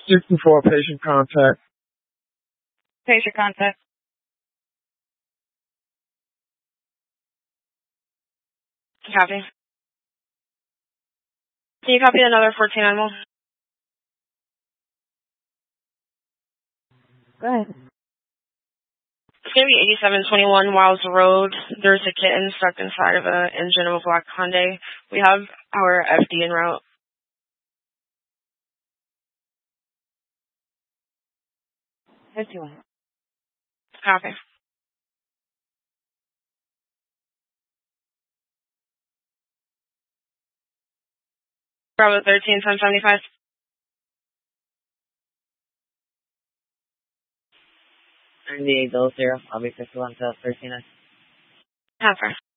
64 patient contact. Patient contact. Copy. Can you copy another 14 animal? Go ahead. It's going to be 8721 Wiles Road. There's a kitten stuck inside of an engine of a black Hyundai. We have our FD en route. 51. Copy. Bravo 13, 1075. I'm the 800. I'll be 51 to 13. Half